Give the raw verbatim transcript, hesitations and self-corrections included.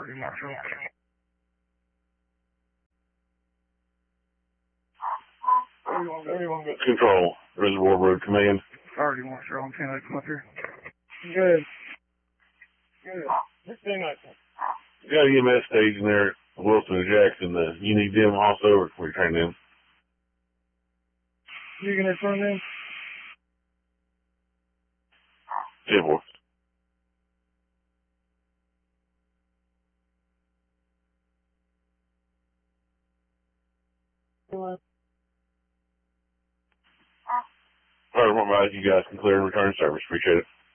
thirty, Marshall. Control, Reservoir Road Command. thirty, Marshall, on ten eight twenty-three. Good. Good. Just stay nice. You got E M S station there, Wilson and Jackson. Uh, you need them also, or can we turn them? You gonna turn in? ten four. All right, what about you guys can clear and return service? Appreciate it.